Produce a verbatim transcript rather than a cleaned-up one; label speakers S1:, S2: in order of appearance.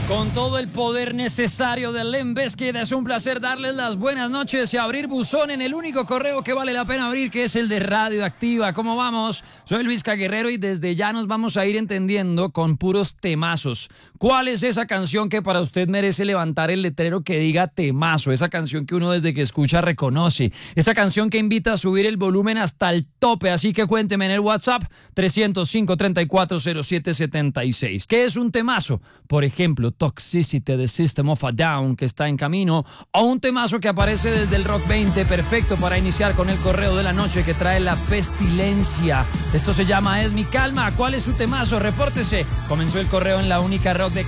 S1: Con todo el poder necesario de Limp Bizkit, es un placer darles las buenas noches y abrir buzón en el único correo que vale la pena abrir, que es el de Radioactiva. ¿Cómo vamos? Soy Luis Guerrero y desde ya nos vamos a ir entendiendo con puros temazos. ¿Cuál es esa canción que para usted merece levantar el letrero que diga temazo? Esa canción que uno desde que escucha reconoce. Esa canción que invita a subir el volumen hasta el tope. Así que cuénteme en el WhatsApp trescientos cinco, treinta y cuatro, cero siete setenta y seis. ¿Qué es un temazo? Por ejemplo, Toxicity de System of a Down, que está en camino, o un temazo que aparece desde el Rock veinte, perfecto para iniciar con el correo de la noche que trae la pestilencia. Esto se llama Es mi calma. ¿Cuál es su temazo? Repórtese. Comenzó el correo en la única rock de